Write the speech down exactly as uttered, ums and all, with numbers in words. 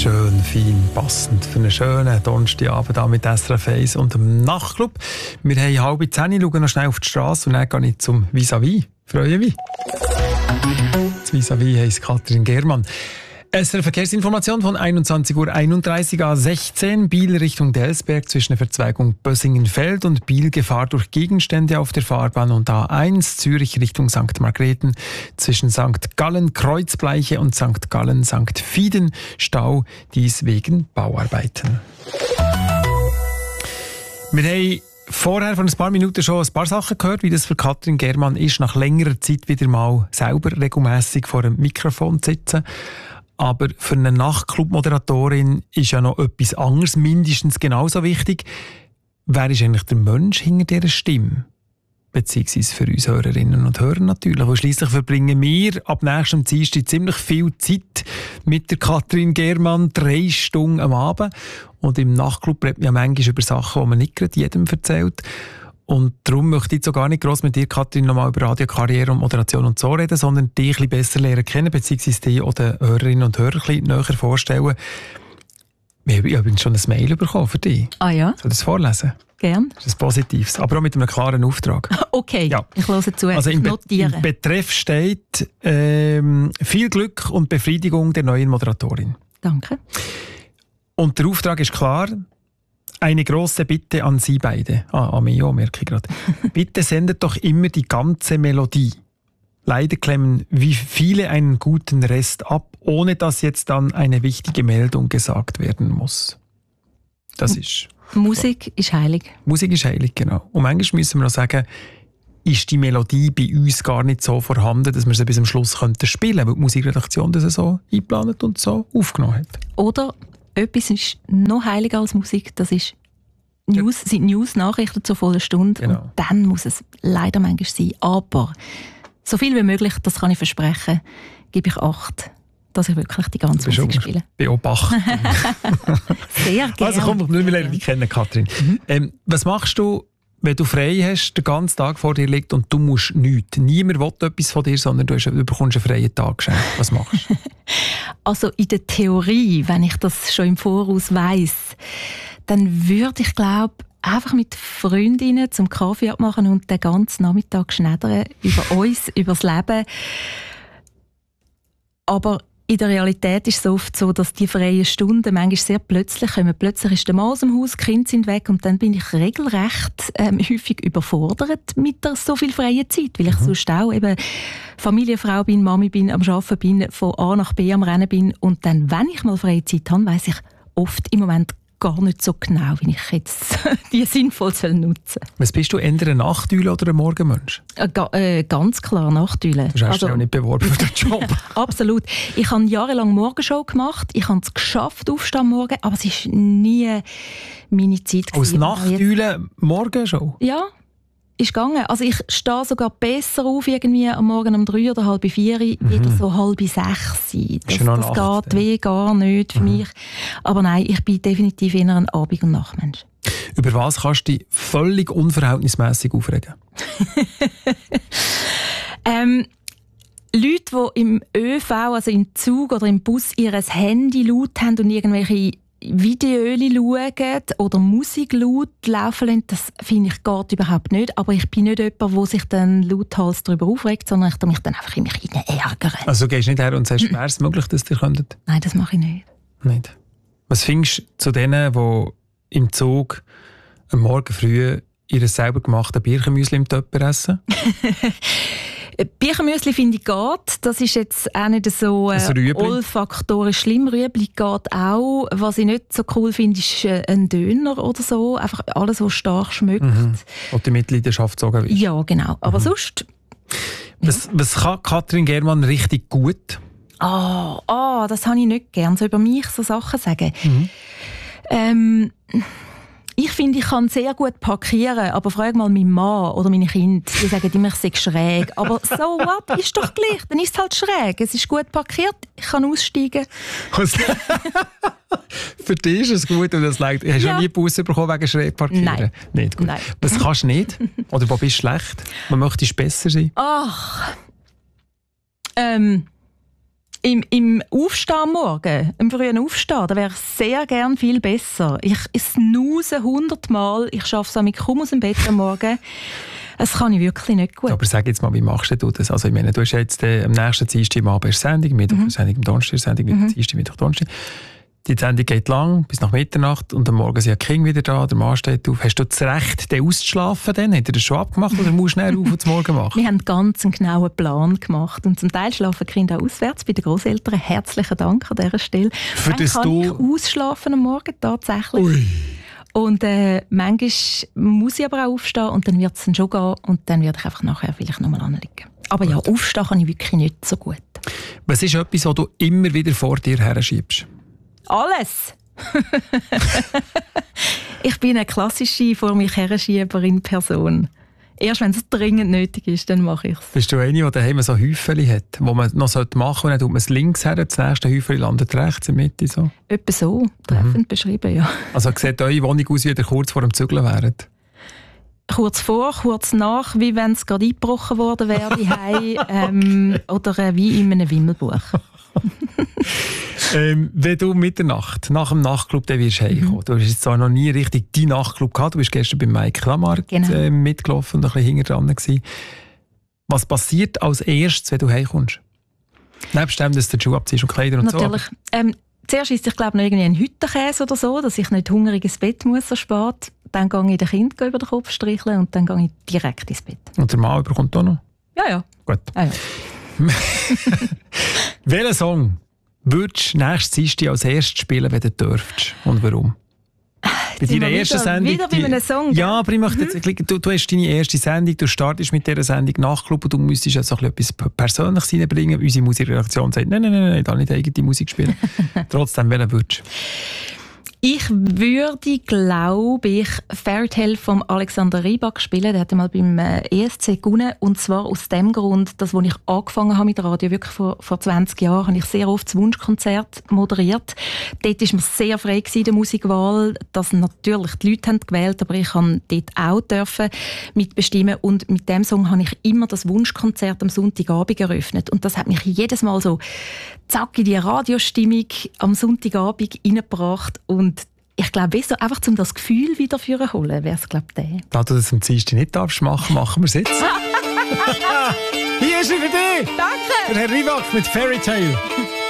Schön, fein, passend für einen schönen Donnerstagabend hier mit S R F eins und dem Nachtclub. Wir haben halb zehn, schauen noch schnell auf die Straße und dann gehe ich zum Vis-à-vis. Freue mich. Das Vis-à-vis heisst Katrin Germann. S R F Verkehrsinformation von einundzwanzig Uhr einunddreißig A sechzehn. Biel Richtung Delsberg zwischen der Verzweigung Bössingenfeld und Biel Gefahr durch Gegenstände auf der Fahrbahn und A eins. Zürich Richtung Sankt Margrethen zwischen Sankt Gallen Kreuzbleiche und Sankt Gallen Sankt Fieden. Stau, dies wegen Bauarbeiten. Wir haben vorher vor ein paar Minuten schon ein paar Sachen gehört, wie das für Katrin Germann ist, nach längerer Zeit wieder mal selber regelmässig vor dem Mikrofon zu sitzen. Aber für eine Nachtclub-Moderatorin ist ja noch etwas anderes mindestens genauso wichtig. Wer ist eigentlich der Mensch hinter dieser Stimme? Beziehungsweise für uns Hörerinnen und Hörer natürlich. Weil schliesslich verbringen wir ab nächstem Dienstag ziemlich viel Zeit mit der Katrin Germann, drei Stunden am Abend. Und im Nachtclub redet man ja manchmal über Sachen, die man nicht gerade jedem erzählt. Und darum möchte ich jetzt auch gar nicht gross mit dir, Katrin, nochmal über Radiokarriere und Moderation und so reden, sondern dich ein bisschen besser lernen kennen, beziehungsweise dich auch den Hörerinnen und Hörern ein bisschen näher vorstellen. Ich habe schon ein Mail bekommen für dich. Ah ja? Soll ich das vorlesen? Gerne. Das ist ein Positives, aber auch mit einem klaren Auftrag. Okay, ja. Ich höre zu. Also im, Be- Notieren. im Betreff steht ähm, viel Glück und Befriedigung der neuen Moderatorin. Danke. Und der Auftrag ist klar. Eine grosse Bitte an Sie beide. Ah, an mich auch, merke ich gerade. Bitte sendet doch immer die ganze Melodie. Leider klemmen wie viele einen guten Rest ab, ohne dass jetzt dann eine wichtige Meldung gesagt werden muss. Das ist... Musik ist heilig. Musik ist heilig, genau. Und manchmal müssen wir noch sagen, ist die Melodie bei uns gar nicht so vorhanden, dass wir sie bis zum Schluss könnten spielen könnten, weil die Musikredaktion das so eingeplant und so aufgenommen hat. Oder etwas ist noch heiliger als Musik, das ist News, sind News-Nachrichten zur vollen Stunde. Genau. Und dann muss es leider manchmal sein. Aber so viel wie möglich, das kann ich versprechen, gebe ich Acht, dass ich wirklich die ganze Musik spiele. Beobachten. Sehr gerne. Also komm, wir lernen dich kennen, Katrin. Mhm. Ähm, was machst du, wenn du frei hast, den ganzen Tag vor dir liegt und du musst nichts? Niemand will etwas von dir, sondern du, hast, du bekommst einen freien Tag geschenkt. Was machst du? Also in der Theorie, wenn ich das schon im Voraus weiss, dann würde ich, glaube einfach mit Freundinnen zum Kaffee abmachen und den ganzen Nachmittag schneidern über uns, über das Leben. Aber in der Realität ist es oft so, dass die freien Stunden manchmal sehr plötzlich kommen. Plötzlich ist der Mann aus dem Haus, die Kinder sind weg und dann bin ich regelrecht ähm, häufig überfordert mit der so viel freien Zeit, weil ich mhm. sonst auch eben Familienfrau bin, Mami bin, am Arbeiten bin, von A nach B am Rennen bin und dann, wenn ich mal freie Zeit habe, weiss ich oft im Moment gar nicht so genau, wie ich jetzt die sinnvoll nutzen soll. Was bist du, eher ein Nachtüle oder ein Morgenmensch? Äh, ga, äh, ganz klar Nachtüle. Du hast also, dich auch nicht beworben für den Job. Absolut. Ich habe jahrelang Morgenshow gemacht. Ich habe es geschafft, aufstehen am Morgen, aber es war nie meine Zeit. Als Nachtüle Morgenshow? Ja. Ist gegangen. Also ich stehe sogar besser auf irgendwie am Morgen um drei oder halb vier, mhm. wieder so halb sechs. Das, das Nacht, geht weh gar nicht für mhm. mich. Aber nein, ich bin definitiv eher ein Abend- und Nachtmensch. Über was kannst du dich völlig unverhältnismäßig aufregen? ähm, Leute, die im ÖV, also im Zug oder im Bus, ihr Handy laut haben und irgendwelche Videos schauen oder Musik laut laufen lassen, das finde ich geht überhaupt nicht. Aber ich bin nicht jemand, der sich dann lauthals darüber aufregt, sondern ich mich dann einfach in mich ärgern. Also gehst du nicht her und sagst, wäre es möglich, dass ihr könntet? Nein, das mache ich nicht. Nicht. Was findest du zu denen, die im Zug am Morgen früh ihr selber gemachten Birchenmüsli im Töpper essen? Birchenmüsli finde ich geht. Das ist jetzt auch nicht so äh, olfaktorisch schlimm. Rüebli geht auch. Was ich nicht so cool finde, ist äh, ein Döner oder so. Einfach alles, was stark schmeckt. Mhm. Und die Mitleidenschaft sogar ist. Ja, genau. Aber mhm. sonst... Was, was kann Katrin Germann richtig gut? Ah, oh, oh, das habe ich nicht gern. So über mich so Sachen sagen. Mhm. Ähm... Ich finde, ich kann sehr gut parkieren, aber frag mal meinen Mann oder meine Kinder, die sagen immer, ich sei schräg. Aber so what? Ist doch gleich, dann ist es halt schräg. Es ist gut parkiert, ich kann aussteigen. Für dich ist es gut und das leicht. Hast du ja nie Busse bekommen wegen schräg parkieren? Nein. Nicht gut. Nein. Was kannst du nicht? Oder wo bist du schlecht? Man möchte besser sein? Ach. Ähm. Im, im Aufstehen am Morgen, im frühen Aufstehen, da wäre ich sehr gern viel besser. Ich snooze hundertmal, ich schaffe es auch mit kaum aus dem Bett am Morgen. Das kann ich wirklich nicht gut. Aber sag jetzt mal, wie machst du das? Also ich meine, du hast jetzt äh, am nächsten Dienstag am Abend Sendung, Mittwoch mhm. Sendung, am Donnerstag Sendung, Mittwoch, mhm. Dienstag, Mittwoch, Donnerstag. Die Sendung geht lang, bis nach Mitternacht und am Morgen sind die Kinder wieder da, der Mann steht auf. Hast du das Recht, den auszuschlafen dann? Hat er das schon abgemacht oder musst du schnell auf und zum Morgen machen? Wir haben einen ganz genauen Plan gemacht und zum Teil schlafen die Kinder auch auswärts bei den Großeltern. Herzlichen Dank an dieser Stelle. Für dann das kann du... ich ausschlafen am Morgen, tatsächlich. Ui. Und äh, manchmal muss ich aber auch aufstehen und dann wird es dann schon gehen und dann werde ich einfach nachher vielleicht nochmal anliegen. Aber gut. Ja, aufstehen kann ich wirklich nicht so gut. Was ist etwas, was du immer wieder vor dir herschiebst? Alles! Ich bin eine klassische vor mich herschieberin Person. Erst wenn es dringend nötig ist, dann mache ich es. Bist du eine, die daheim so Häufchen hat, die man noch machen sollte und dann tut man es links her, das nächste Häufchen landet rechts in der Mitte? So? Etwa so, treffend mhm. beschrieben, ja. Also sieht eure Wohnung aus, wie ihr kurz vor dem Zügeln wäret? Kurz vor, kurz nach, wie wenn es gerade eingebrochen worden wäre, ähm, oder äh, wie in einem Wimmelbuch. ähm, wenn du Mitternacht nach dem Nachtclub dann wirst heimkommen, mhm. du hast jetzt zwar noch nie richtig deinen Nachtclub gehabt, du bist gestern bei Mike Klamart genau. äh, mitgelaufen und ein bisschen hinten dran gewesen. Was passiert als erstes, wenn du heimkommst? Nebst dem, dass du die Schuhe abziehst und Kleider und Natürlich. so. Ähm, zuerst ist ich glaube noch irgendwie ein Hüttenkäse oder so, dass ich nicht hungrig ins Bett muss so spät. Dann gehe ich den Kind über den Kopf streicheln und dann gehe ich direkt ins Bett. Und der Mann bekommt auch noch? Ja, ja. Gut. Ah, ja. Welchen Song würdest du nächstes Dienstag als erstes spielen, wenn du dürftest? Und warum? Bei deiner ersten wieder, Sendung... Wieder bei einem Song? Ja, aber ich möchte jetzt, mhm. du, du hast deine erste Sendung, du startest mit dieser Sendung Nachtclub und du müsstest jetzt so etwas Persönliches reinbringen. Unsere Musikredaktion sagt, nein, nein, nein, nein, da nicht eigene Musik spielen. Trotzdem, welchen würdest du? Ich würde, glaube ich, Fairytale von Alexander Rybak spielen. Der hat mal beim E S C gewonnen. Und zwar aus dem Grund, dass, als ich angefangen habe mit Radio, wirklich vor, vor zwanzig Jahren, habe ich sehr oft das Wunschkonzert moderiert. Dort war man sehr frei in der Musikwahl, dass natürlich die Leute haben gewählt, aber ich durfte dort auch dürfen mitbestimmen. Und mit dem Song habe ich immer das Wunschkonzert am Sonntagabend eröffnet. Und das hat mich jedes Mal so zack in die Radiostimmung am Sonntagabend reingebracht. Und ich glaube, so einfach um das Gefühl wieder zu holen, wäre es, glaube ich, der. Da du das am Dienstag nicht darfst machen, machen wir es jetzt. Hier ist er für dich! Danke! Der Herr Rybak mit Fairytale.